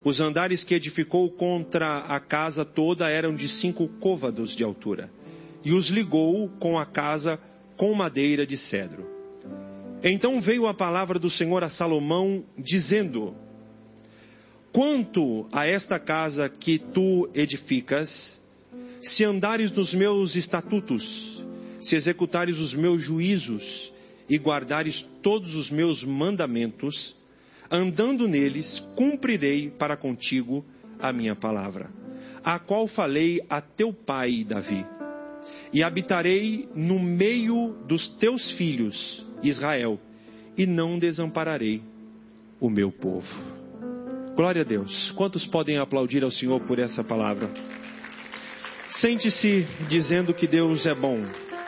Os andares que edificou contra a casa toda eram de 5 côvados de altura, e os ligou com a casa com madeira de cedro. Então veio a palavra do Senhor a Salomão, dizendo: quanto a esta casa que tu edificas, se andares nos meus estatutos, se executares os meus juízos e guardares todos os meus mandamentos, andando neles, cumprirei para contigo a minha palavra, a qual falei a teu pai Davi. E habitarei no meio dos teus filhos, Israel, e não desampararei o meu povo. Glória a Deus. Quantos podem aplaudir ao Senhor por essa palavra? Sente-se dizendo que Deus é bom.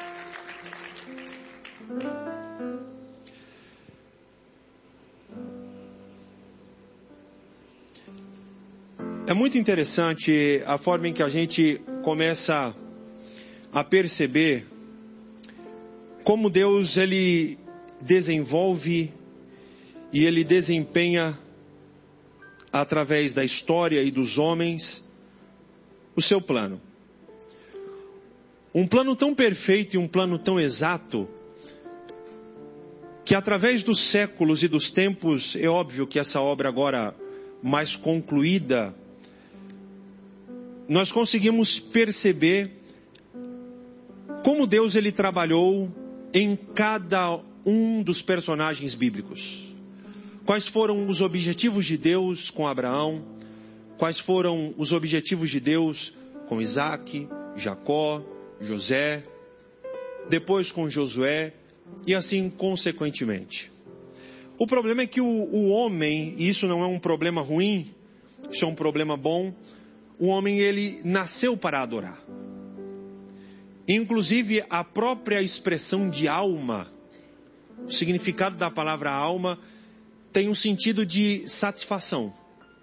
É muito interessante a forma em que a gente começa a perceber como Deus ele desenvolve e ele desempenha através da história e dos homens o seu plano. Um plano tão perfeito e um plano tão exato que através dos séculos e dos tempos, é óbvio que essa obra agora mais concluída, nós conseguimos perceber como Deus ele trabalhou em cada um dos personagens bíblicos. Quais foram os objetivos de Deus com Abraão? Quais foram os objetivos de Deus com Isaac, Jacó, José, depois com Josué e assim consequentemente. O problema é que o homem, e isso não é um problema ruim, isso é um problema bom, o homem ele nasceu para adorar. Inclusive a própria expressão de alma, o significado da palavra alma tem um sentido de satisfação,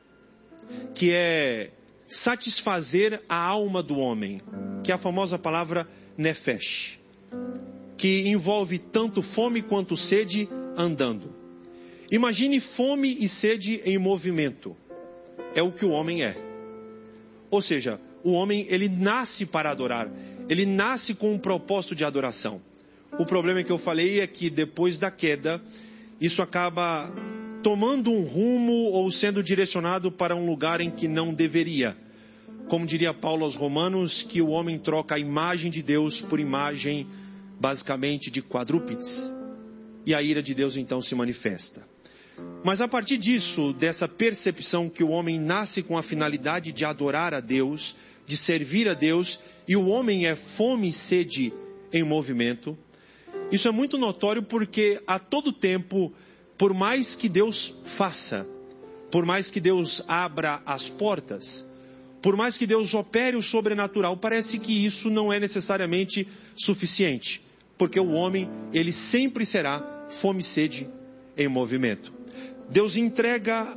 que é satisfazer a alma do homem, que é a famosa palavra nefesh, que envolve tanto fome quanto sede andando. Imagine fome e sede em movimento, é o que o homem é. Ou seja, o homem ele nasce para adorar, ele nasce com um propósito de adoração. O problema que eu falei é que depois da queda, isso acaba tomando um rumo ou sendo direcionado para um lugar em que não deveria. Como diria Paulo aos Romanos, que o homem troca a imagem de Deus por imagem basicamente de quadrúpedes. E a ira de Deus então se manifesta. Mas a partir disso, dessa percepção que o homem nasce com a finalidade de adorar a Deus, de servir a Deus, e o homem é fome e sede em movimento, isso é muito notório porque a todo tempo, por mais que Deus faça, por mais que Deus abra as portas, por mais que Deus opere o sobrenatural, parece que isso não é necessariamente suficiente, porque o homem, ele sempre será fome e sede em movimento. Deus entrega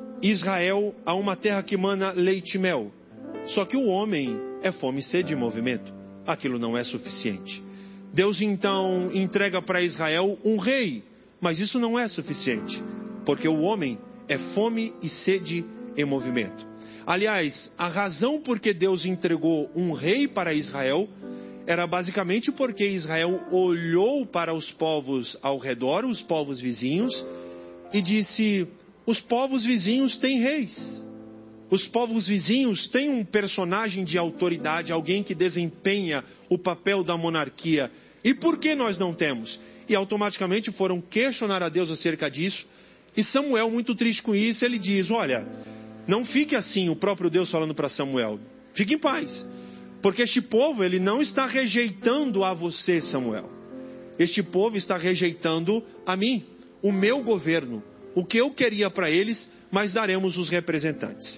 Israel a uma terra que mana leite e mel. Só que o homem é fome e sede em movimento. Aquilo não é suficiente. Deus então entrega para Israel um rei. Mas isso não é suficiente. Porque o homem é fome e sede em movimento. Aliás, a razão por que Deus entregou um rei para Israel era basicamente porque Israel olhou para os povos ao redor, os povos vizinhos, e disse: os povos vizinhos têm reis. Os povos vizinhos têm um personagem de autoridade, alguém que desempenha o papel da monarquia. E por que nós não temos? E automaticamente foram questionar a Deus acerca disso. E Samuel, muito triste com isso, ele diz: olha, não fique assim, o próprio Deus falando para Samuel. Fique em paz. Porque este povo, ele não está rejeitando a você, Samuel. Este povo está rejeitando a mim, o meu governo, o que eu queria para eles, mas daremos os representantes.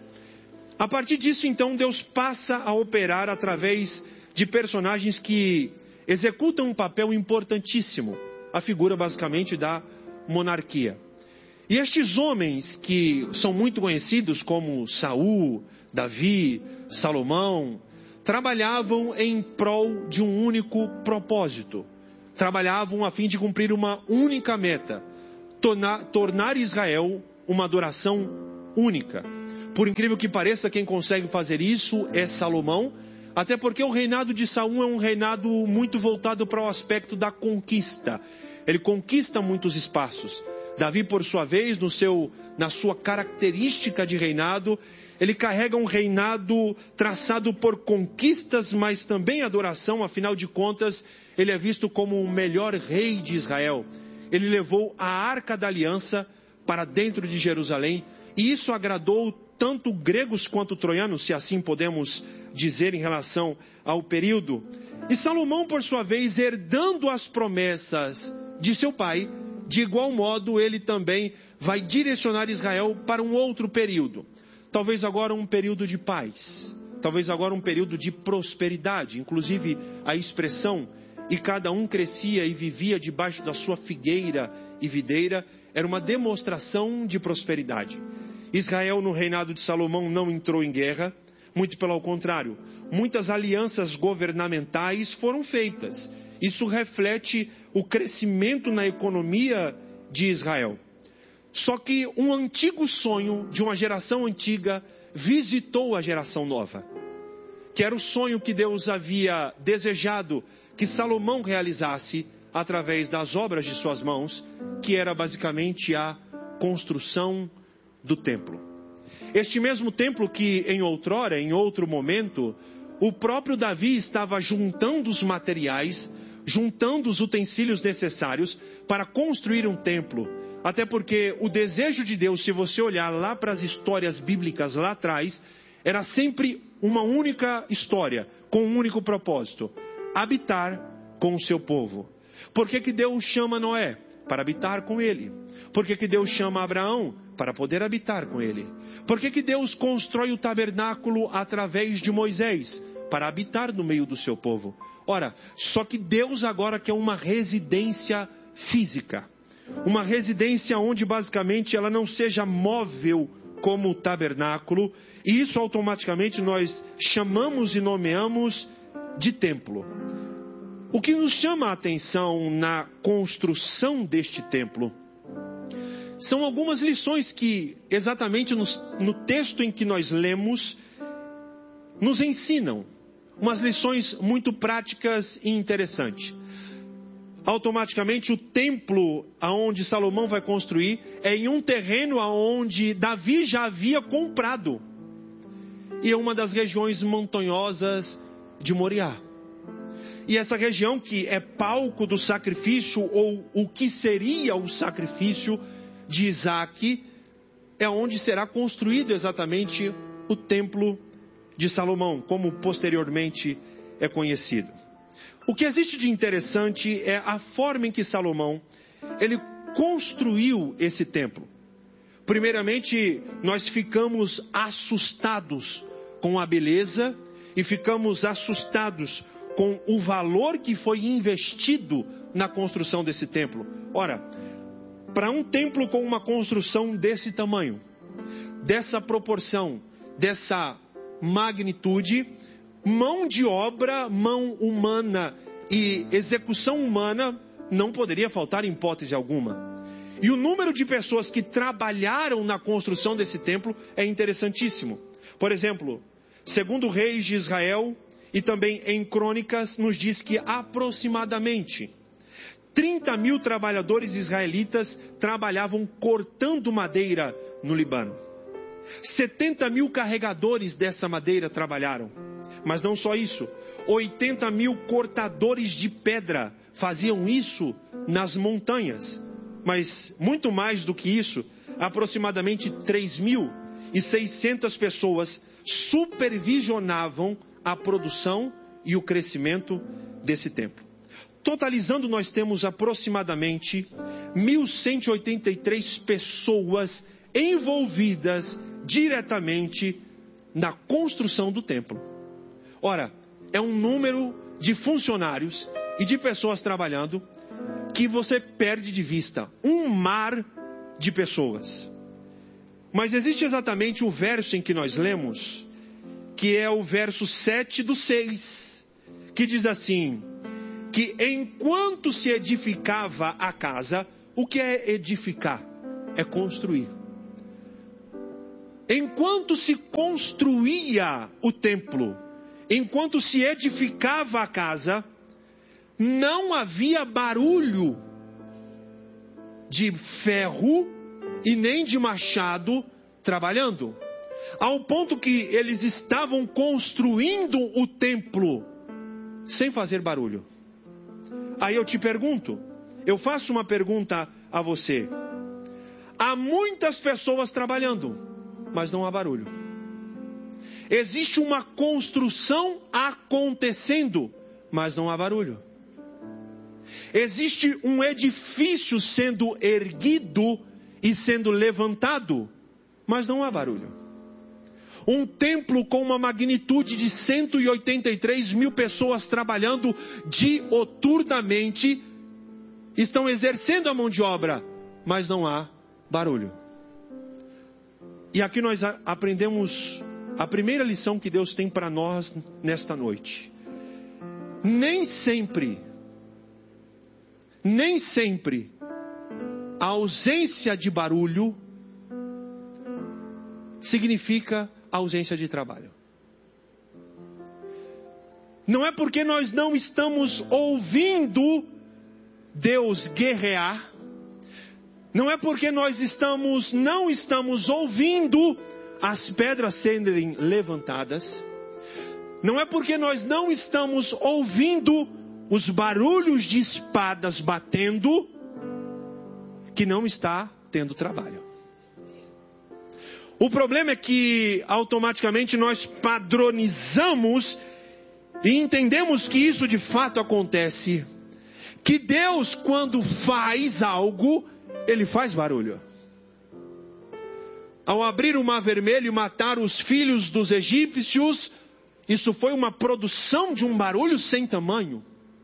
A partir disso, então, Deus passa a operar através de personagens que executam um papel importantíssimo, a figura basicamente da monarquia. E estes homens que são muito conhecidos como Saul, Davi, Salomão, trabalhavam em prol de um único propósito. Trabalhavam a fim de cumprir uma única meta: tornar Israel uma adoração única. Por incrível que pareça, quem consegue fazer isso é Salomão, até porque o reinado de Saul é um reinado muito voltado para o aspecto da conquista. Ele conquista muitos espaços. Davi, por sua vez, na sua característica de reinado, ele carrega um reinado traçado por conquistas, mas também adoração. Afinal de contas, ele é visto como o melhor rei de Israel. Ele levou a Arca da Aliança para dentro de Jerusalém, e isso agradou tanto gregos quanto troianos, se assim podemos dizer em relação ao período. E Salomão, por sua vez, herdando as promessas de seu pai, de igual modo ele também vai direcionar Israel para um outro período. Talvez agora um período de paz, talvez agora um período de prosperidade. Inclusive a expressão "e cada um crescia e vivia debaixo da sua figueira e videira" era uma demonstração de prosperidade. Israel, no reinado de Salomão, não entrou em guerra, muito pelo contrário. Muitas alianças governamentais foram feitas. Isso reflete o crescimento na economia de Israel. Só que um antigo sonho de uma geração antiga visitou a geração nova, que era o sonho que Deus havia desejado que Salomão realizasse através das obras de suas mãos, que era basicamente a construção do templo. Este mesmo templo que em outrora, em outro momento, o próprio Davi estava juntando os materiais, juntando os utensílios necessários para construir um templo. Até porque o desejo de Deus, se você olhar lá para as histórias bíblicas lá atrás, era sempre uma única história, com um único propósito: habitar com o seu povo. Por que Deus chama Noé? Para habitar com ele. Por que Deus chama Abraão? Para poder habitar com ele. Por que Deus constrói o tabernáculo através de Moisés? Para habitar no meio do seu povo. Ora, só que Deus agora quer uma residência física. Uma residência onde basicamente ela não seja móvel como o tabernáculo. E isso automaticamente nós chamamos e nomeamos de templo. O que nos chama a atenção na construção deste templo são algumas lições que, exatamente no texto em que nós lemos, nos ensinam. Umas lições muito práticas e interessantes. Automaticamente, o templo aonde Salomão vai construir é em um terreno aonde Davi já havia comprado. E é uma das regiões montanhosas de Moriá. E essa região que é palco do sacrifício, ou o que seria o sacrifício de Isaac, é onde será construído exatamente o templo de Salomão, como posteriormente é conhecido. O que existe de interessante é a forma em que Salomão, ele construiu esse templo. Primeiramente, nós ficamos assustados com a beleza e ficamos assustados com o valor que foi investido na construção desse templo. Ora, para um templo com uma construção desse tamanho, dessa proporção, dessa magnitude, mão de obra, mão humana e execução humana não poderia faltar em hipótese alguma. E o número de pessoas que trabalharam na construção desse templo é interessantíssimo. Por exemplo, segundo Reis de Israel e também em Crônicas, nos diz que aproximadamente 30.000 trabalhadores israelitas trabalhavam cortando madeira no Líbano. 70.000 carregadores dessa madeira trabalharam. Mas não só isso, 80.000 cortadores de pedra faziam isso nas montanhas. Mas muito mais do que isso, aproximadamente 3.600 pessoas supervisionavam a produção e o crescimento desse templo. Totalizando, nós temos aproximadamente 1.183 pessoas envolvidas diretamente na construção do templo. Ora, é um número de funcionários e de pessoas trabalhando que você perde de vista. Um mar de pessoas. Mas existe exatamente o verso em que nós lemos, que é o verso 7 do 6, que diz assim: que enquanto se edificava a casa, o que é edificar? É construir. enquanto se construía o templo, enquanto se edificava a casa, não havia barulho de ferro e nem de machado trabalhando, ao ponto que eles estavam construindo o templo sem fazer barulho. Aí eu te pergunto, eu faço uma pergunta a você. Há muitas pessoas trabalhando, mas não há barulho. Existe uma construção acontecendo, mas não há barulho. Existe um edifício sendo erguido e sendo levantado, mas não há barulho. Um templo com uma magnitude de 183 mil pessoas trabalhando dioturnamente, estão exercendo a mão de obra, mas não há barulho. E aqui nós aprendemos a primeira lição que Deus tem para nós nesta noite. Nem sempre a ausência de barulho significa ausência de trabalho. Não é porque nós não estamos ouvindo Deus guerrear, não é porque nós não estamos ouvindo as pedras serem levantadas, não é porque nós não estamos ouvindo os barulhos de espadas batendo, que não está tendo trabalho. O problema é que automaticamente nós padronizamos e entendemos que isso de fato acontece. Que Deus, quando faz algo, Ele faz barulho. Ao abrir o mar vermelho e matar os filhos dos egípcios, isso foi uma produção de um barulho sem tamanho.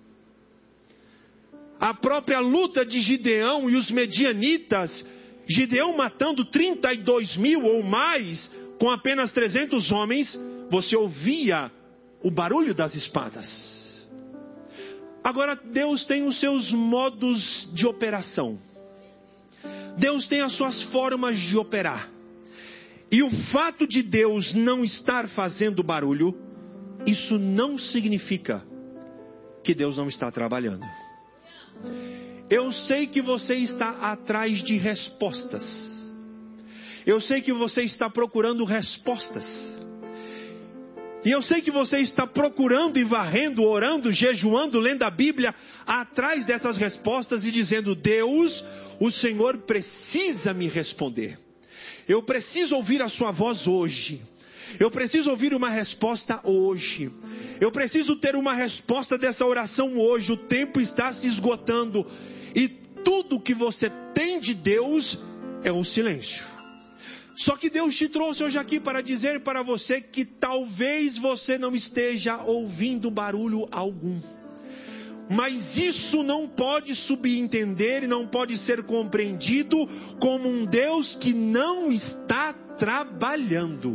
A própria luta de Gideão e os medianitas, Gideão matando 32 mil ou mais, com apenas 300 homens, você ouvia o barulho das espadas. Agora, Deus tem os seus modos de operação. Deus tem as suas formas de operar. E o fato de Deus não estar fazendo barulho, isso não significa que Deus não está trabalhando. Eu sei que você está atrás de respostas. Eu sei que você está procurando respostas. E eu sei que você está procurando e varrendo, orando, jejuando, lendo a Bíblia, atrás dessas respostas e dizendo: Deus, o Senhor precisa me responder. Eu preciso ouvir a sua voz hoje. Eu preciso ouvir uma resposta hoje. Eu preciso ter uma resposta dessa oração hoje. O tempo está se esgotando. E tudo que você tem de Deus é o silêncio. Só que Deus te trouxe hoje aqui para dizer para você que talvez você não esteja ouvindo barulho algum. Mas isso não pode subentender e não pode ser compreendido como um Deus que não está trabalhando.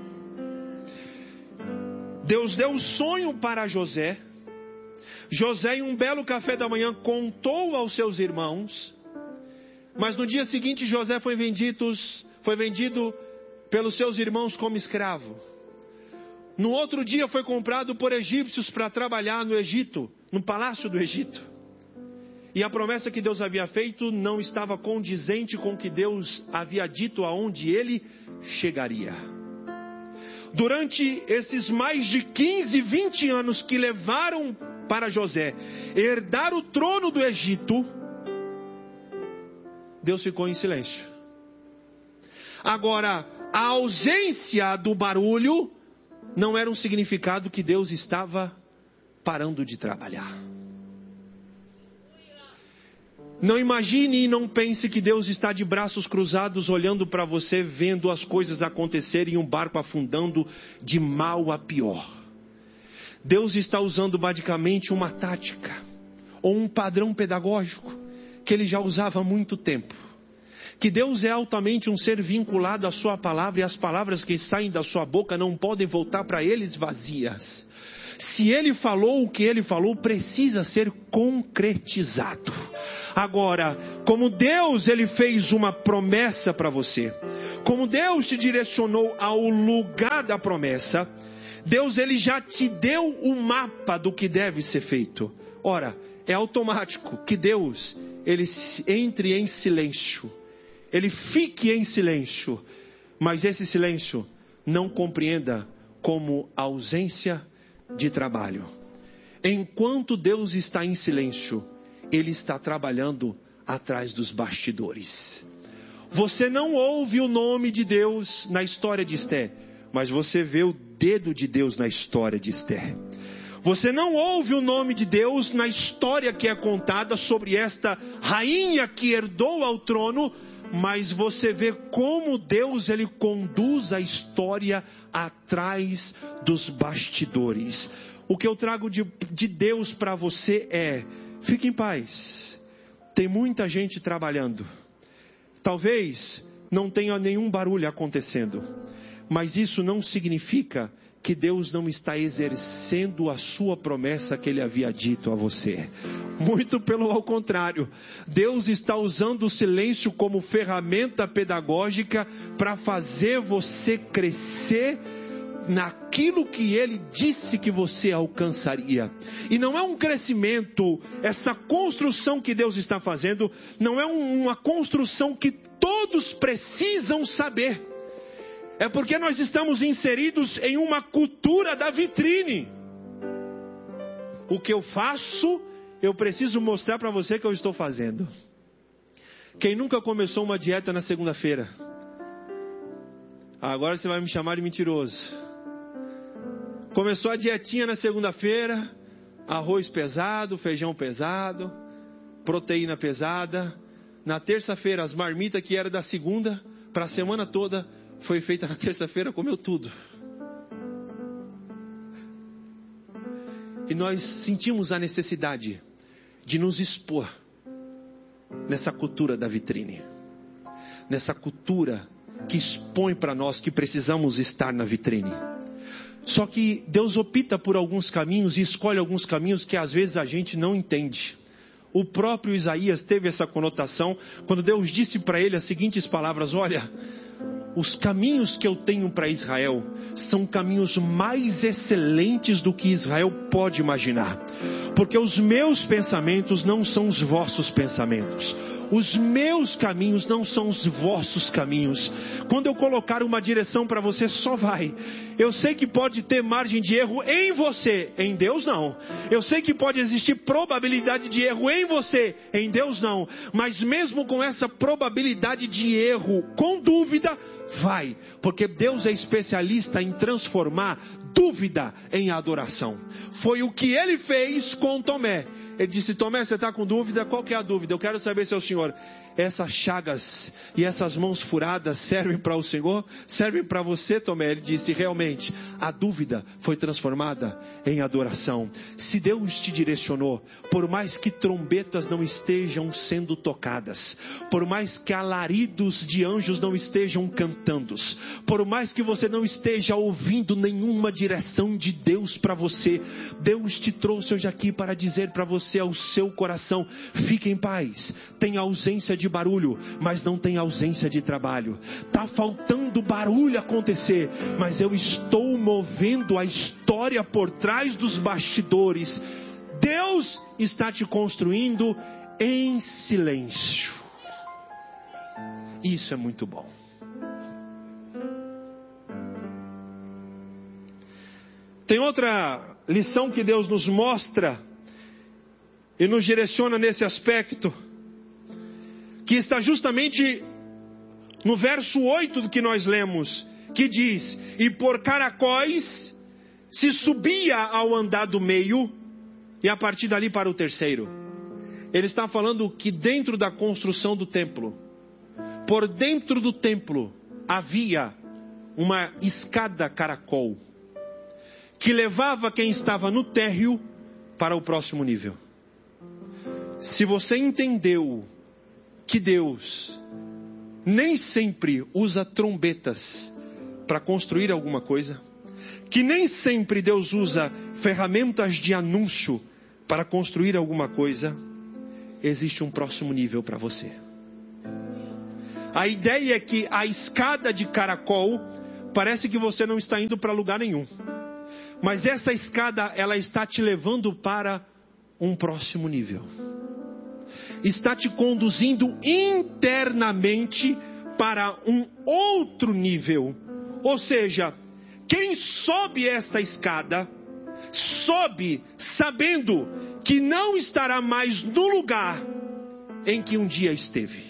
Deus deu um sonho para José. José, em um belo café da manhã, contou aos seus irmãos. Mas no dia seguinte, José foi vendido pelos seus irmãos como escravo. No outro dia foi comprado por egípcios para trabalhar no Egito, no palácio do Egito. E a promessa que Deus havia feito não estava condizente com o que Deus havia dito aonde ele chegaria. Durante esses mais de 15, 20 anos que levaram para José herdar o trono do Egito, Deus ficou em silêncio. Agora, a ausência do barulho não era um significado que Deus estava parando de trabalhar. Não imagine e não pense que Deus está de braços cruzados olhando para você, vendo as coisas acontecerem e um barco afundando de mal a pior. Deus está usando basicamente uma tática ou um padrão pedagógico que Ele já usava há muito tempo. Que Deus é altamente um ser vinculado à sua palavra e as palavras que saem da sua boca não podem voltar para eles vazias. Se Ele falou o que Ele falou, precisa ser concretizado. Agora, como Deus ele fez uma promessa para você, como Deus te direcionou ao lugar da promessa, Deus ele já te deu o mapa do que deve ser feito. Ora, é automático que Deus ele entre em silêncio, ele fique em silêncio, mas esse silêncio não compreenda como ausência de trabalho. Enquanto Deus está em silêncio, Ele está trabalhando atrás dos bastidores. Você não ouve o nome de Deus na história de Esté, mas você vê o dedo de Deus na história de Esté. Você não ouve o nome de Deus na história que é contada sobre esta rainha que herdou ao trono, mas você vê como Deus ele conduz a história atrás dos bastidores. O que eu trago de Deus para você é: fique em paz. Tem muita gente trabalhando. Talvez não tenha nenhum barulho acontecendo, mas isso não significa que Deus não está exercendo a sua promessa que Ele havia dito a você. Muito pelo contrário, Deus está usando o silêncio como ferramenta pedagógica para fazer você crescer naquilo que Ele disse que você alcançaria. E não é um crescimento, essa construção que Deus está fazendo, não é uma construção que todos precisam saber. É porque nós estamos inseridos em uma cultura da vitrine. O que eu faço, eu preciso mostrar para você que eu estou fazendo. Quem nunca começou uma dieta na segunda-feira? Agora você vai me chamar de mentiroso. Começou a dietinha na segunda-feira, arroz pesado, feijão pesado, proteína pesada. Na terça-feira, as marmitas que era da segunda para a semana toda, foi feita na terça-feira, comeu tudo. E nós sentimos a necessidade de nos expor nessa cultura da vitrine. Nessa cultura que expõe para nós que precisamos estar na vitrine. Só que Deus opta por alguns caminhos e escolhe alguns caminhos que às vezes a gente não entende. O próprio Isaías teve essa conotação quando Deus disse para ele as seguintes palavras: olha, os caminhos que eu tenho para Israel são caminhos mais excelentes do que Israel pode imaginar. Porque os meus pensamentos não são os vossos pensamentos. Os meus caminhos não são os vossos caminhos. Quando eu colocar uma direção para você, só vai. Eu sei que pode ter margem de erro em você, em Deus não. Eu sei que pode existir probabilidade de erro em você, em Deus não. Mas mesmo com essa probabilidade de erro, com dúvida, vai. Porque Deus é especialista em transformar dúvida em adoração. Foi o que Ele fez com Tomé. Ele disse: Tomé, você está com dúvida? Qual que é a dúvida? Eu quero saber se é o Senhor. Essas chagas e essas mãos furadas servem para o Senhor? Servem para você, Tomé? Ele disse: realmente, a dúvida foi transformada em adoração. Se Deus te direcionou, por mais que trombetas não estejam sendo tocadas, por mais que alaridos de anjos não estejam cantando, por mais que você não esteja ouvindo nenhuma direção de Deus para você, Deus te trouxe hoje aqui para dizer para você ao seu coração: fique em paz. Tem ausência de barulho, mas não tem ausência de trabalho. Está faltando barulho acontecer, mas eu estou movendo a história por trás dos bastidores. Deus está te construindo em silêncio. Isso é muito bom. Tem outra lição que Deus nos mostra e nos direciona nesse aspecto, que está justamente no verso 8 do que nós lemos, que diz: e por caracóis se subia ao andar do meio, e a partir dali para o terceiro. Ele está falando que dentro da construção do templo, por dentro do templo, havia uma escada caracol, que levava quem estava no térreo para o próximo nível. Se você entendeu que Deus nem sempre usa trombetas para construir alguma coisa, que nem sempre Deus usa ferramentas de anúncio para construir alguma coisa, existe um próximo nível para você. A ideia é que a escada de caracol parece que você não está indo para lugar nenhum. Mas essa escada, ela está te levando para um próximo nível. Está te conduzindo internamente para um outro nível. Ou seja, quem sobe esta escada, sobe sabendo que não estará mais no lugar em que um dia esteve.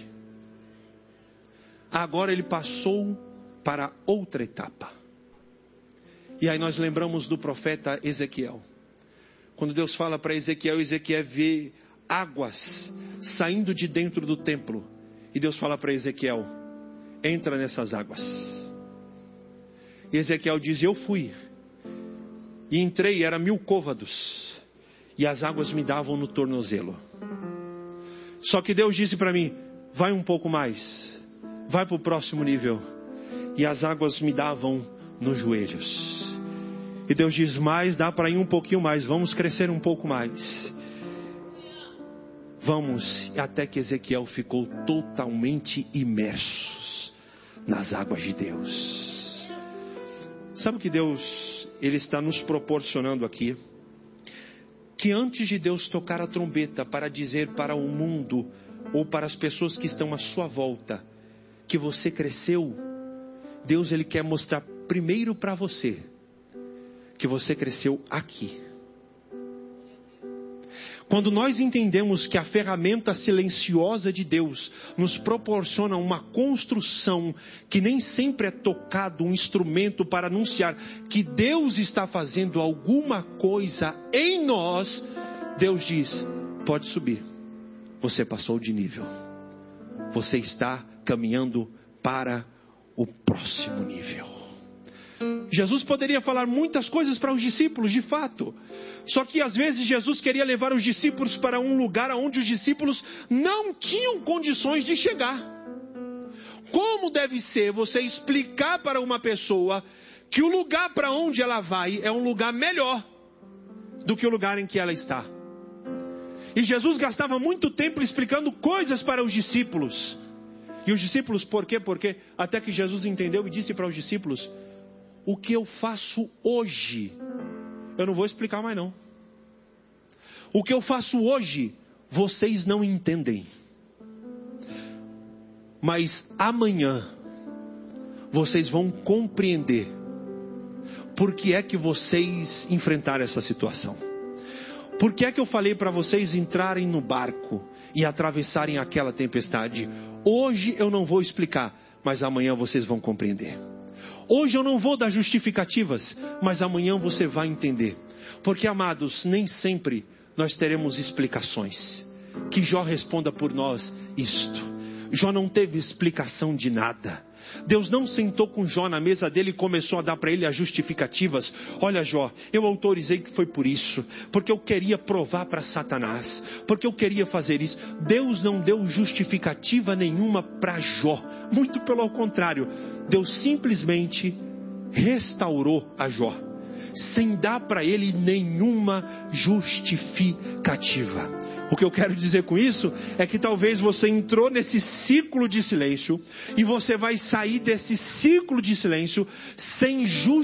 Agora ele passou para outra etapa. E aí nós lembramos do profeta Ezequiel. Quando Deus fala para Ezequiel, Ezequiel vê águas saindo de dentro do templo. E Deus fala para Ezequiel, entra nessas águas. E Ezequiel diz, eu fui. E entrei, era 1000 côvados. E as águas me davam no tornozelo. Só que Deus disse para mim, vai um pouco mais. Vai para o próximo nível. E as águas me davam nos joelhos. E Deus diz, mas dá para ir um pouquinho mais. Vamos crescer um pouco mais. Vamos. Até que Ezequiel ficou totalmente imerso nas águas de Deus. Sabe o que Deus, Ele está nos proporcionando aqui? Que antes de Deus tocar a trombeta para dizer para o mundo, ou para as pessoas que estão à sua volta, que você cresceu, Deus Ele quer mostrar primeiro para você, que você cresceu aqui. Quando nós entendemos que a ferramenta silenciosa de Deus nos proporciona uma construção que nem sempre é tocado um instrumento para anunciar que Deus está fazendo alguma coisa em nós, Deus diz, pode subir, você passou de nível, você está caminhando para o próximo nível. Jesus poderia falar muitas coisas para os discípulos, de fato. Só que às vezes Jesus queria levar os discípulos para um lugar onde os discípulos não tinham condições de chegar. Como deve ser você explicar para uma pessoa que o lugar para onde ela vai é um lugar melhor do que o lugar em que ela está? E Jesus gastava muito tempo explicando coisas para os discípulos. E os discípulos, por quê? Porque até que Jesus entendeu e disse para os discípulos, o que eu faço hoje, eu não vou explicar mais não. O que eu faço hoje, vocês não entendem. Mas amanhã, vocês vão compreender por que é que vocês enfrentaram essa situação. Por que é que eu falei para vocês entrarem no barco e atravessarem aquela tempestade? Hoje eu não vou explicar, mas amanhã vocês vão compreender. Hoje eu não vou dar justificativas, mas amanhã você vai entender. Porque, amados, nem sempre nós teremos explicações. Que Jó responda por nós isto. Jó não teve explicação de nada. Deus não sentou com Jó na mesa dele e começou a dar para ele as justificativas. Olha, Jó, eu autorizei que foi por isso, porque eu queria provar para Satanás, porque eu queria fazer isso. Deus não deu justificativa nenhuma para Jó. Muito pelo contrário, Deus simplesmente restaurou a Jó, sem dar para ele nenhuma justificativa. O que eu quero dizer com isso é que talvez você entrou nesse ciclo de silêncio e você vai sair desse ciclo de silêncio sem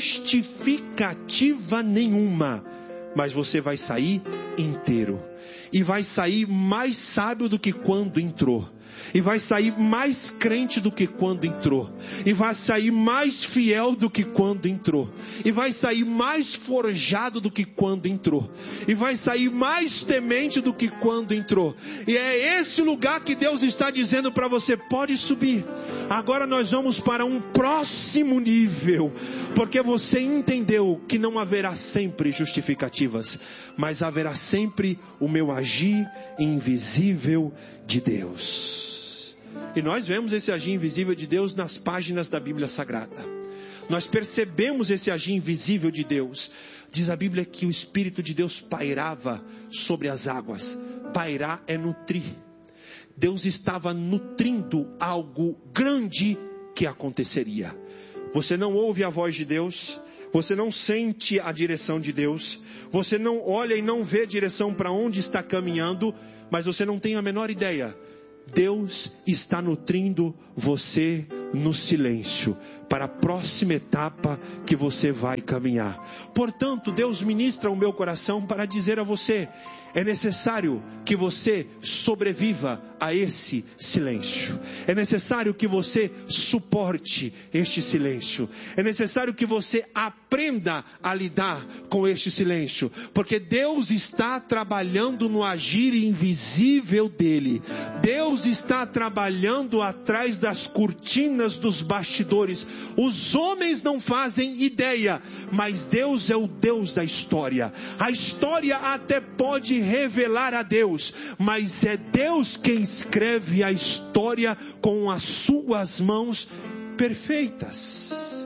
justificativa nenhuma. Mas você vai sair inteiro e vai sair mais sábio do que quando entrou. E vai sair mais crente do que quando entrou. E vai sair mais fiel do que quando entrou. E vai sair mais forjado do que quando entrou. E vai sair mais temente do que quando entrou. E é esse lugar que Deus está dizendo para você, pode subir. Agora nós vamos para um próximo nível. Porque você entendeu que não haverá sempre justificativas, mas haverá sempre o meu agir invisível de Deus. E nós vemos esse agir invisível de Deus nas páginas da Bíblia Sagrada. Nós percebemos esse agir invisível de Deus. Diz a Bíblia que o Espírito de Deus pairava sobre as águas. Pairar é nutrir. Deus estava nutrindo algo grande que aconteceria. você não ouve a voz de Deus, você não sente a direção de Deus, você não olha e não vê a direção para onde está caminhando, mas você não tem a menor ideia. Deus está nutrindo você no silêncio para a próxima etapa que você vai caminhar. Portanto, Deus ministra o meu coração para dizer a você: é necessário que você sobreviva a esse silêncio. É necessário que você suporte este silêncio. É necessário que você aprenda a lidar com este silêncio. Porque Deus está trabalhando no agir invisível dele. Deus está trabalhando atrás das cortinas dos bastidores. Os homens não fazem ideia, mas Deus é o Deus da história. A história até pode revelar a Deus, mas é Deus quem escreve a história com as suas mãos perfeitas.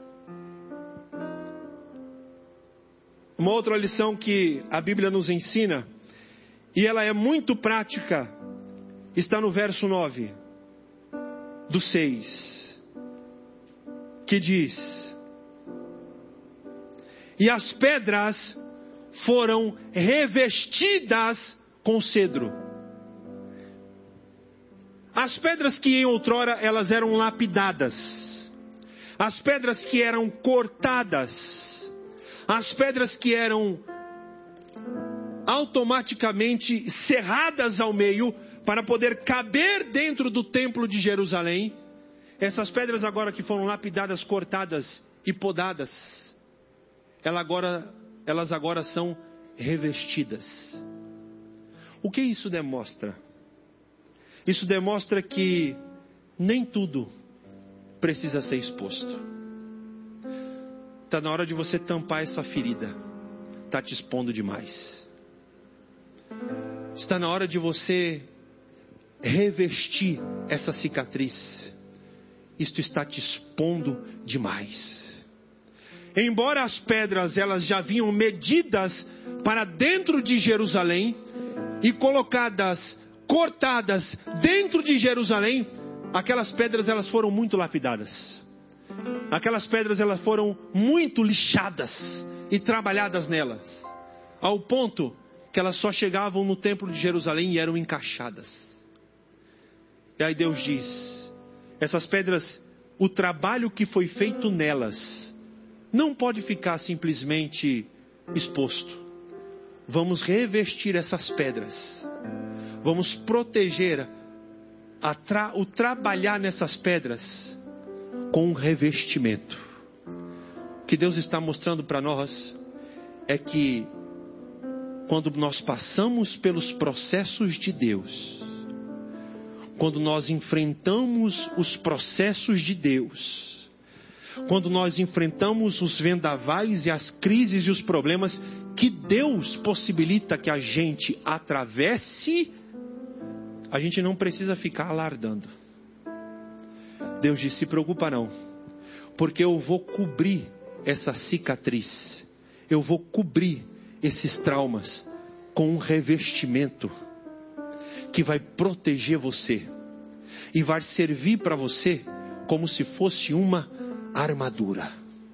Uma outra lição que a Bíblia nos ensina, e ela é muito prática, está no verso 9 do 6, que diz: e as pedras foram revestidas com cedro. As pedras que em outrora elas eram lapidadas, as pedras que eram cortadas, as pedras que eram automaticamente serradas ao meio para poder caber dentro do templo de Jerusalém, essas pedras agora que foram lapidadas, cortadas e podadas, elas agora são revestidas. O que isso demonstra? Isso demonstra que nem tudo precisa ser exposto. Está na hora de você tampar essa ferida. Está te expondo demais. Está na hora de você revestir essa cicatriz. Isto está te expondo demais. Embora as pedras elas já vinham medidas para dentro de Jerusalém e colocadas, cortadas dentro de Jerusalém, aquelas pedras elas foram muito lapidadas. Aquelas pedras elas foram muito lixadas e trabalhadas nelas, ao ponto que elas só chegavam no templo de Jerusalém e eram encaixadas. E aí Deus diz: essas pedras, o trabalho que foi feito nelas não pode ficar simplesmente exposto. Vamos revestir essas pedras. Vamos proteger o trabalhar nessas pedras com um revestimento. O que Deus está mostrando para nós é que quando nós passamos pelos processos de Deus, quando nós enfrentamos os processos de Deus, quando nós enfrentamos os vendavais e as crises e os problemas que Deus possibilita que a gente atravesse, a gente não precisa ficar alardando. Deus disse: se preocupa não, porque eu vou cobrir essa cicatriz, eu vou cobrir esses traumas com um revestimento que vai proteger você e vai servir para você como se fosse uma armadura.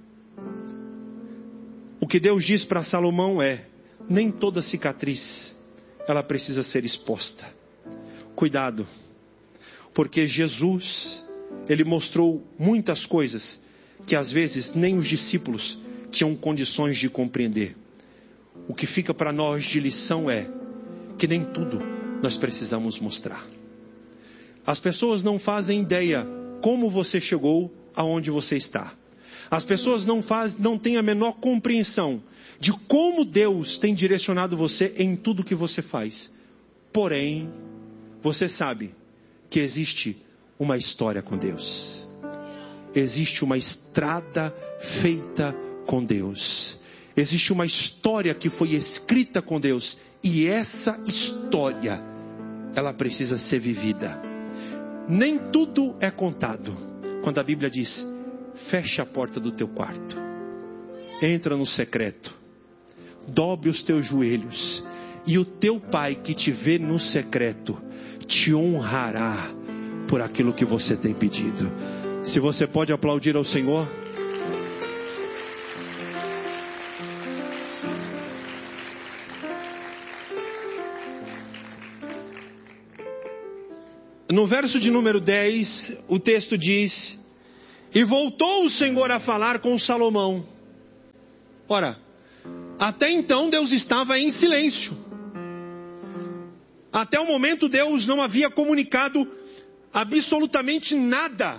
O que Deus diz para Salomão é: nem toda cicatriz ela precisa ser exposta. Cuidado, porque Jesus, ele mostrou muitas coisas que às vezes nem os discípulos tinham condições de compreender. O que fica para nós de lição é que nem tudo nós precisamos mostrar. As pessoas não fazem ideia como você chegou aonde você está. As pessoas não têm a menor compreensão de como Deus tem direcionado você em tudo que você faz. Porém, você sabe que existe uma história com Deus. Existe uma estrada feita com Deus. Existe uma história que foi escrita com Deus. E essa história, ela precisa ser vivida. Nem tudo é contado. Quando a Bíblia diz: fecha a porta do teu quarto, entra no secreto, dobre os teus joelhos, e o teu pai que te vê no secreto te honrará por aquilo que você tem pedido. Se você pode aplaudir ao Senhor. No verso de número 10, o texto diz: e voltou o Senhor a falar com Salomão. Ora, até então Deus estava em silêncio. Até o momento Deus não havia comunicado absolutamente nada.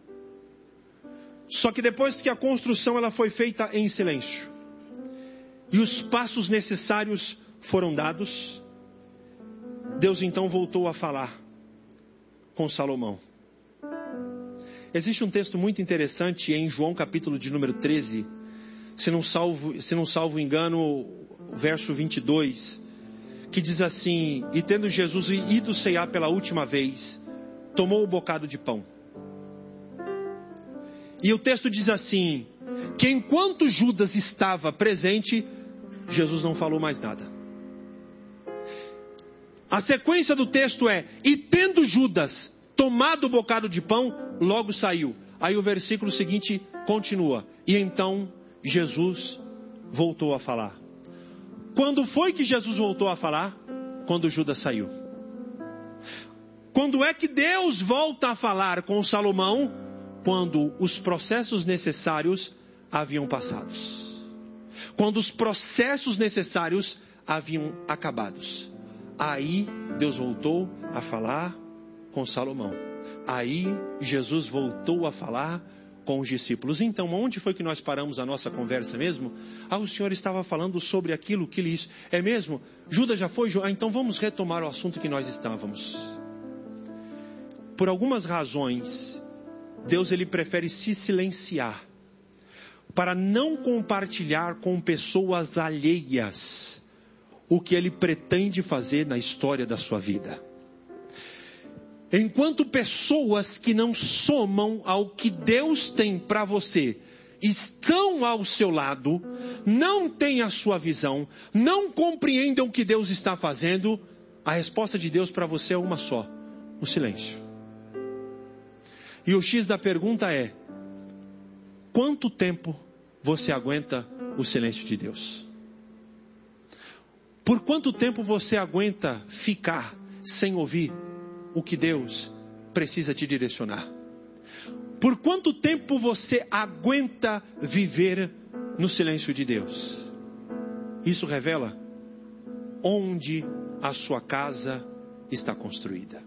Só que depois que a construção ela foi feita em silêncio, e os passos necessários foram dados, Deus então voltou a falar com Salomão. Existe um texto muito interessante em João capítulo de número 13, se não salvo engano, verso 22, que diz assim: e tendo Jesus ido ceiar pela última vez, tomou o bocado de pão. E o texto diz assim, que enquanto Judas estava presente, Jesus não falou mais nada. A sequência do texto é: e tendo Judas tomado o bocado de pão, logo saiu. Aí o versículo seguinte continua: e então Jesus voltou a falar. Quando foi que Jesus voltou a falar? Quando Judas saiu. Quando é que Deus volta a falar com Salomão? Quando os processos necessários haviam passado. Quando os processos necessários haviam acabado. Aí Deus voltou a falar com Salomão. Aí Jesus voltou a falar com os discípulos. Então, onde foi que nós paramos a nossa conversa mesmo? O Senhor estava falando sobre aquilo que ele disse. É mesmo? Judas já foi? Então vamos retomar o assunto que nós estávamos. Por algumas razões, Deus ele prefere se silenciar para não compartilhar com pessoas alheias o que ele pretende fazer na história da sua vida. Enquanto pessoas que não somam ao que Deus tem para você estão ao seu lado, não têm a sua visão, não compreendem o que Deus está fazendo, a resposta de Deus para você é uma só: o silêncio. E o X da pergunta é: quanto tempo você aguenta o silêncio de Deus? Por quanto tempo você aguenta ficar sem ouvir o que Deus precisa te direcionar? Por quanto tempo você aguenta viver no silêncio de Deus? Isso revela onde a sua casa está construída.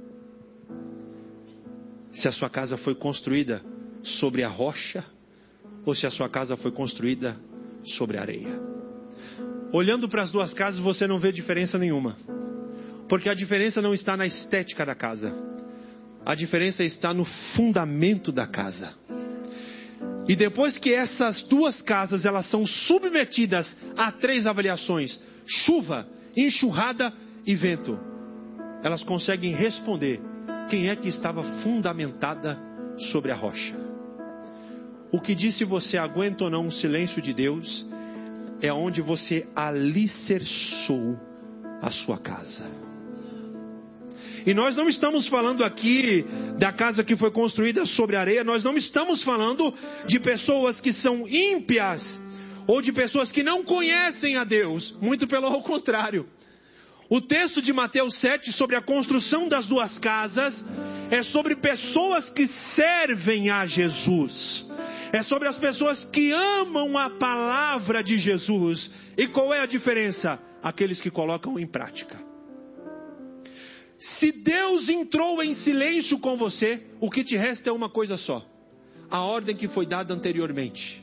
Se a sua casa foi construída sobre a rocha, ou se a sua casa foi construída sobre a areia. Olhando para as duas casas, você não vê diferença nenhuma. Porque a diferença não está na estética da casa. A diferença está no fundamento da casa. E depois que essas duas casas elas são submetidas a 3 avaliações: chuva, enxurrada e vento, elas conseguem responder quem é que estava fundamentada sobre a rocha. O que diz se você aguenta ou não o silêncio de Deus é onde você alicerçou a sua casa. E nós não estamos falando aqui da casa que foi construída sobre areia. Nós não estamos falando de pessoas que são ímpias ou de pessoas que não conhecem a Deus. Muito pelo contrário. O texto de Mateus 7 sobre a construção das 2 casas é sobre pessoas que servem a Jesus. É sobre as pessoas que amam a palavra de Jesus. E qual é a diferença? Aqueles que colocam em prática. Se Deus entrou em silêncio com você, o que te resta é uma coisa só: a ordem que foi dada anteriormente.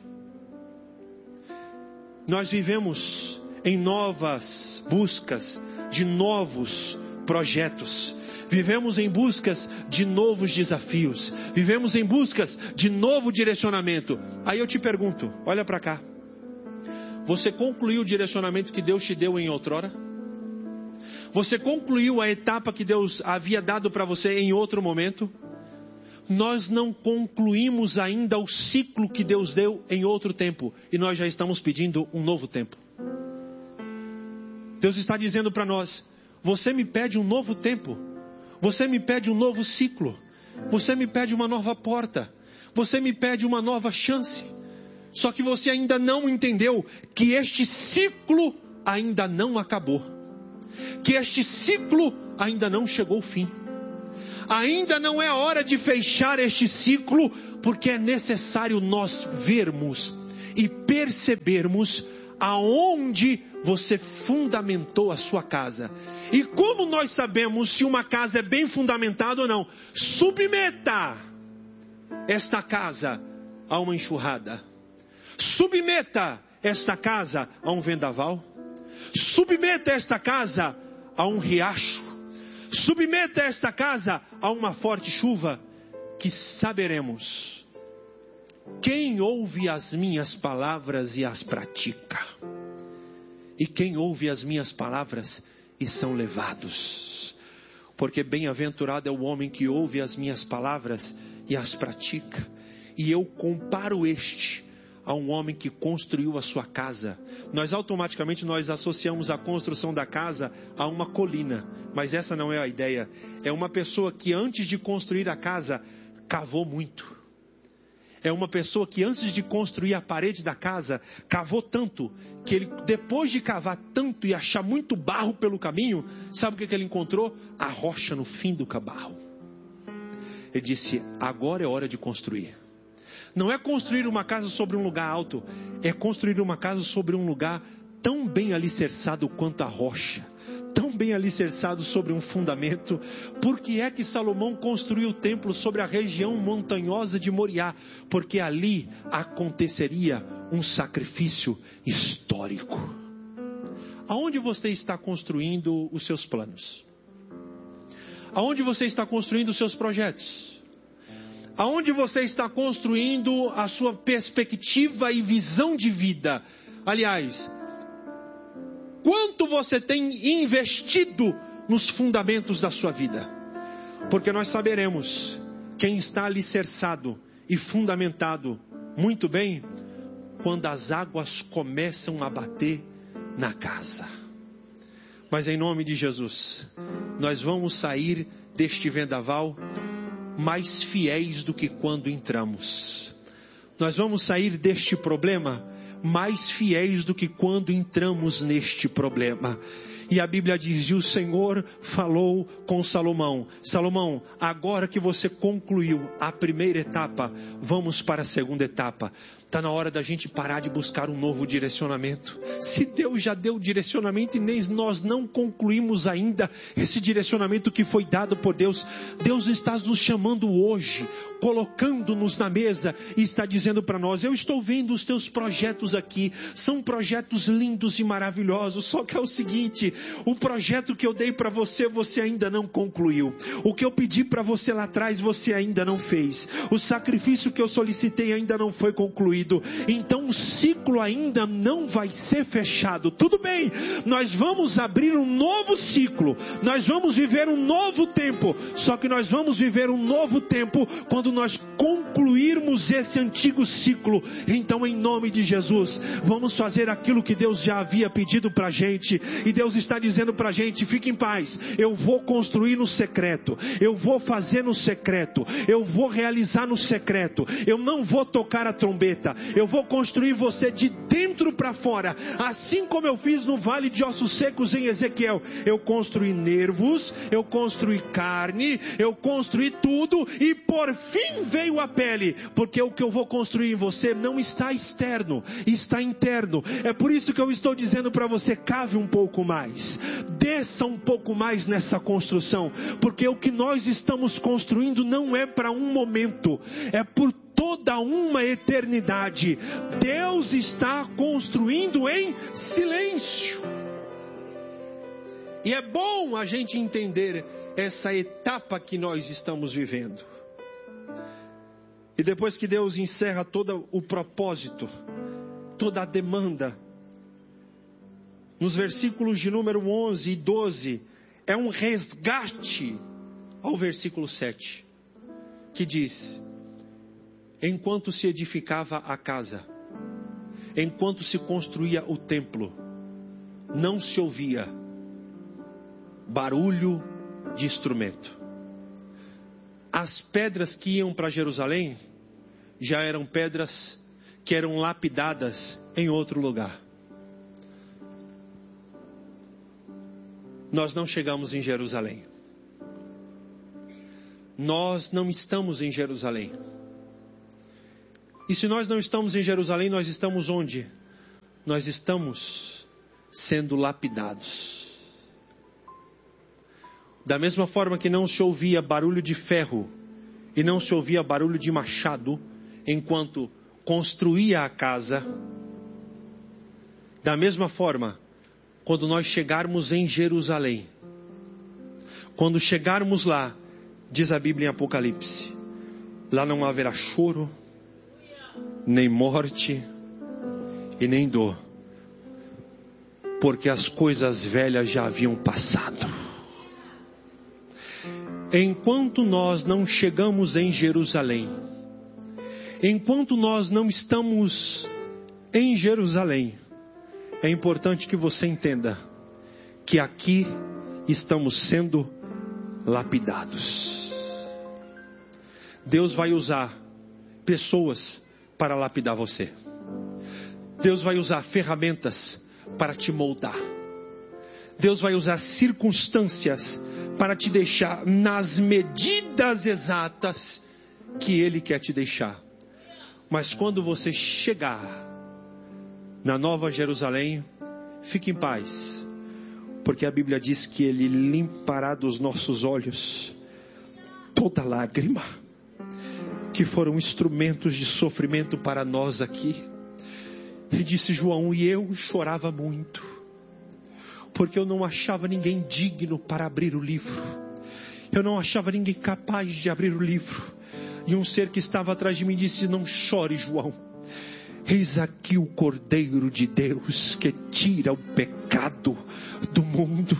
Nós vivemos em novas buscas de novos projetos. Vivemos em buscas de novos desafios. Vivemos em buscas de novo direcionamento. Aí eu te pergunto, olha para cá. Você concluiu o direcionamento que Deus te deu em outrora? Você concluiu a etapa que Deus havia dado para você em outro momento? Nós não concluímos ainda o ciclo que Deus deu em outro tempo. E nós já estamos pedindo um novo tempo. Deus está dizendo para nós: você me pede um novo tempo. Você me pede um novo ciclo. Você me pede uma nova porta. Você me pede uma nova chance. Só que você ainda não entendeu que este ciclo ainda não acabou. Que este ciclo ainda não chegou ao fim. Ainda não é hora de fechar este ciclo, porque é necessário nós vermos e percebermos aonde você fundamentou a sua casa. E como nós sabemos se uma casa é bem fundamentada ou não? Submeta esta casa a uma enxurrada. Submeta esta casa a um vendaval. Submeta esta casa a um riacho. Submeta esta casa a uma forte chuva, que saberemos quem ouve as minhas palavras e as pratica. E quem ouve as minhas palavras e são levados. Porque bem-aventurado é o homem que ouve as minhas palavras e as pratica. E eu comparo este a um homem que construiu a sua casa. Nós automaticamente associamos a construção da casa a uma colina, mas essa não é a ideia. É uma pessoa que antes de construir a casa cavou muito. É uma pessoa que antes de construir a parede da casa cavou tanto que ele, depois de cavar tanto e achar muito barro pelo caminho, sabe o que ele encontrou? A rocha no fim do barro. Ele disse: agora é hora de construir. Não é construir uma casa sobre um lugar alto, é construir uma casa sobre um lugar tão bem alicerçado quanto a rocha, tão bem alicerçado sobre um fundamento. Por que é que Salomão construiu o templo sobre a região montanhosa de Moriá? Porque ali aconteceria um sacrifício histórico. Aonde você está construindo os seus planos? Aonde você está construindo os seus projetos? Aonde você está construindo a sua perspectiva e visão de vida? Aliás, quanto você tem investido nos fundamentos da sua vida? Porque nós saberemos quem está alicerçado e fundamentado muito bem quando as águas começam a bater na casa. Mas em nome de Jesus, nós vamos sair deste vendaval mais fiéis do que quando entramos. Nós vamos sair deste problema mais fiéis do que quando entramos neste problema. E a Bíblia diz: e o Senhor falou com Salomão: Salomão, agora que você concluiu a primeira etapa, vamos para a segunda etapa. Está na hora da gente parar de buscar um novo direcionamento. Se Deus já deu direcionamento e nem nós não concluímos ainda esse direcionamento que foi dado por Deus, Deus está nos chamando hoje, colocando-nos na mesa e está dizendo para nós: eu estou vendo os teus projetos aqui, são projetos lindos e maravilhosos, só que é o seguinte, o projeto que eu dei para você, você ainda não concluiu. O que eu pedi para você lá atrás, você ainda não fez. O sacrifício que eu solicitei ainda não foi concluído. Então o ciclo ainda não vai ser fechado. Tudo bem, nós vamos abrir um novo ciclo, nós vamos viver um novo tempo, só que nós vamos viver um novo tempo quando nós concluirmos esse antigo ciclo. Então, em nome de Jesus, vamos fazer aquilo que Deus já havia pedido para a gente, e Deus está dizendo para a gente: fique em paz, eu vou construir no secreto, eu vou fazer no secreto, eu vou realizar no secreto, eu não vou tocar a trombeta, eu vou construir você de dentro para fora, assim como eu fiz no vale de ossos secos em Ezequiel. Eu construí nervos, eu construí carne, eu construí tudo, e por fim veio a pele, porque o que eu vou construir em você não está externo, está interno. É por isso que eu estou dizendo para você: cave um pouco mais, desça um pouco mais nessa construção, porque o que nós estamos construindo não é para um momento, é por toda uma eternidade. Deus está construindo em silêncio. E é bom a gente entender essa etapa que nós estamos vivendo. E depois que Deus encerra todo o propósito, toda a demanda, nos versículos de número 11 e 12, é um resgate ao versículo 7, que diz: enquanto se edificava a casa, enquanto se construía o templo, não se ouvia barulho de instrumento. As pedras que iam para Jerusalém já eram pedras que eram lapidadas em outro lugar. Nós não chegamos em Jerusalém. Nós não estamos em Jerusalém. E se nós não estamos em Jerusalém, nós estamos onde? Nós estamos sendo lapidados. Da mesma forma que não se ouvia barulho de ferro e não se ouvia barulho de machado enquanto construía a casa, da mesma forma, quando nós chegarmos em Jerusalém, quando chegarmos lá, diz a Bíblia em Apocalipse, lá não haverá choro, nem morte e nem dor, porque as coisas velhas já haviam passado. Enquanto nós não chegamos em Jerusalém, enquanto nós não estamos em Jerusalém, é importante que você entenda que aqui estamos sendo lapidados. Deus vai usar pessoas para lapidar você. Deus vai usar ferramentas para te moldar. Deus vai usar circunstâncias para te deixar nas medidas exatas que Ele quer te deixar. Mas quando você chegar na Nova Jerusalém, fique em paz, porque a Bíblia diz que Ele limpará dos nossos olhos toda lágrima, que foram instrumentos de sofrimento para nós aqui. E disse João, e eu chorava muito, porque eu não achava ninguém digno para abrir o livro. Eu não achava ninguém capaz de abrir o livro. E um ser que estava atrás de mim disse, não chore, João. Eis aqui o Cordeiro de Deus que tira o pecado do mundo.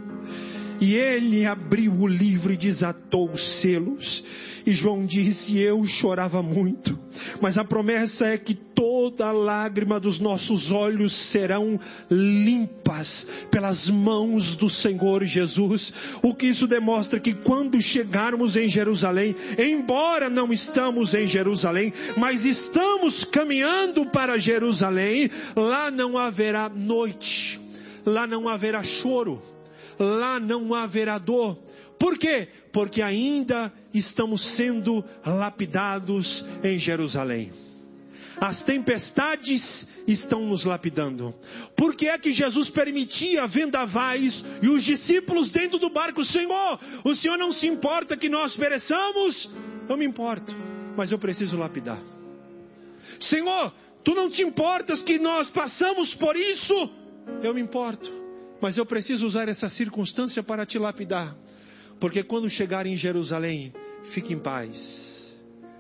E ele abriu o livro e desatou os selos. E João disse, eu chorava muito, mas a promessa é que toda lágrima dos nossos olhos serão limpas pelas mãos do Senhor Jesus. O que isso demonstra que quando chegarmos em Jerusalém, embora não estamos em Jerusalém, mas estamos caminhando para Jerusalém, lá não haverá noite, lá não haverá choro, lá não haverá dor. Por quê? Porque ainda estamos sendo lapidados em Jerusalém. As tempestades estão nos lapidando. Por que é que Jesus permitia vendavais e os discípulos dentro do barco? Senhor, o Senhor não se importa que nós pereçamos? Eu me importo, mas eu preciso lapidar. Senhor, tu não te importas que nós passamos por isso? Eu me importo, mas eu preciso usar essa circunstância para te lapidar. Porque quando chegar em Jerusalém, fique em paz.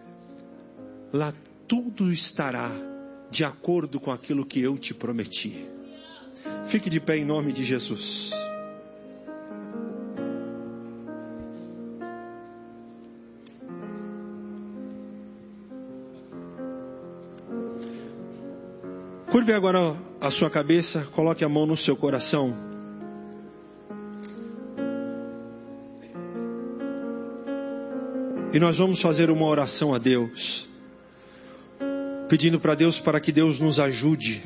Lá tudo estará de acordo com aquilo que eu te prometi. Fique de pé em nome de Jesus. Curve agora a sua cabeça, coloque a mão no seu coração. E nós vamos fazer uma oração a Deus, pedindo para Deus para que Deus nos ajude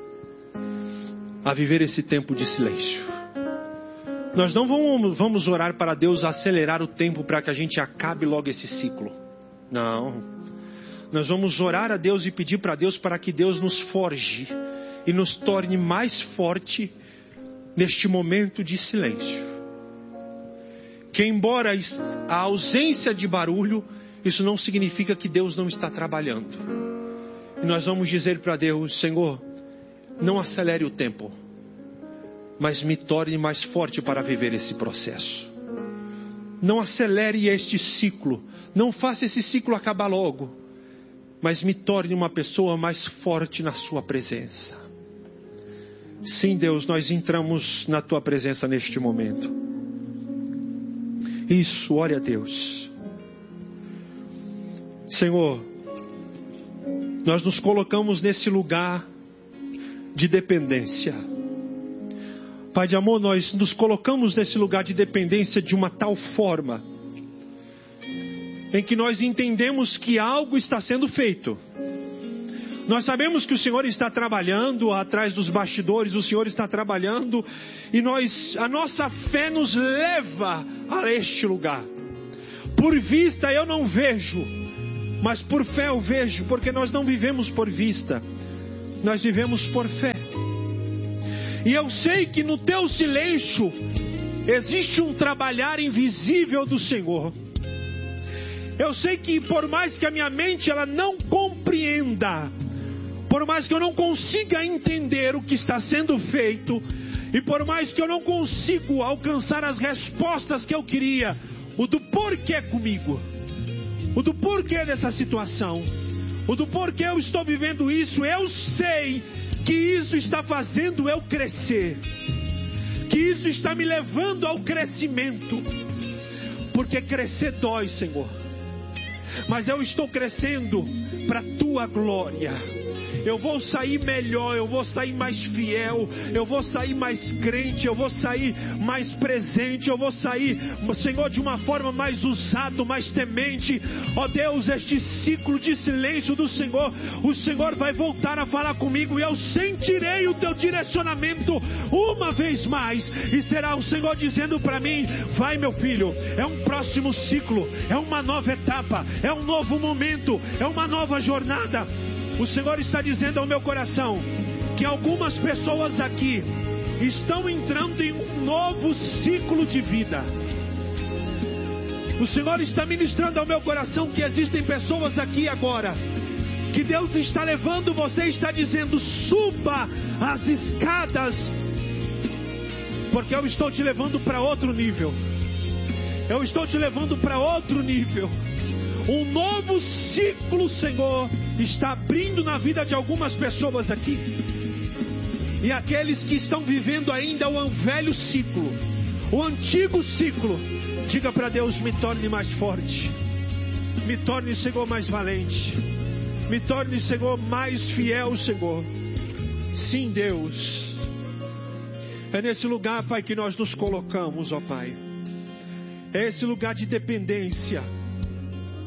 a viver esse tempo de silêncio. Nós não vamos orar para Deus acelerar o tempo para que a gente acabe logo esse ciclo. Não. Nós vamos orar a Deus e pedir para Deus para que Deus nos forje e nos torne mais forte neste momento de silêncio. Que embora a ausência de barulho, isso não significa que Deus não está trabalhando. E nós vamos dizer para Deus, Senhor, não acelere o tempo, mas me torne mais forte para viver esse processo. Não acelere este ciclo, não faça esse ciclo acabar logo, mas me torne uma pessoa mais forte na sua presença. Sim, Deus, nós entramos na tua presença neste momento. Isso, ore a Deus. Senhor, nós nos colocamos nesse lugar de dependência. Pai de amor, nós nos colocamos nesse lugar de dependência de uma tal forma em que nós entendemos que algo está sendo feito. Nós sabemos que o Senhor está trabalhando atrás dos bastidores, o Senhor está trabalhando, e a nossa fé nos leva a este lugar. Por vista eu não vejo, mas por fé eu vejo, porque nós não vivemos por vista, nós vivemos por fé. E eu sei que no teu silêncio existe um trabalhar invisível do Senhor. Eu sei que por mais que a minha mente ela não compreenda, por mais que eu não consiga entender o que está sendo feito, e por mais que eu não consiga alcançar as respostas que eu queria, o do porquê comigo, o do porquê dessa situação, o do porquê eu estou vivendo isso, eu sei que isso está fazendo eu crescer, que isso está me levando ao crescimento, porque crescer dói, Senhor, mas eu estou crescendo para a tua glória. Eu vou sair melhor, eu vou sair mais fiel, eu vou sair mais crente, eu vou sair mais presente, eu vou sair, Senhor, de uma forma mais usado, mais temente. Ó Deus, este ciclo de silêncio do Senhor, o Senhor vai voltar a falar comigo e eu sentirei o teu direcionamento uma vez mais, e será o Senhor dizendo para mim: vai, meu filho, é um próximo ciclo, é uma nova etapa, é um novo momento, é uma nova jornada. O Senhor está dizendo ao meu coração que algumas pessoas aqui estão entrando em um novo ciclo de vida. O Senhor está ministrando ao meu coração que existem pessoas aqui agora, que Deus está levando, você está dizendo: suba as escadas, porque eu estou te levando para outro nível. Eu estou te levando para outro nível. Um novo ciclo, Senhor, está abrindo na vida de algumas pessoas aqui. E aqueles que estão vivendo ainda o velho ciclo, o antigo ciclo, diga para Deus: me torne mais forte, me torne, Senhor, mais valente, me torne, Senhor, mais fiel, Senhor. Sim, Deus, é nesse lugar, Pai, que nós nos colocamos, ó Pai. É esse lugar de dependência.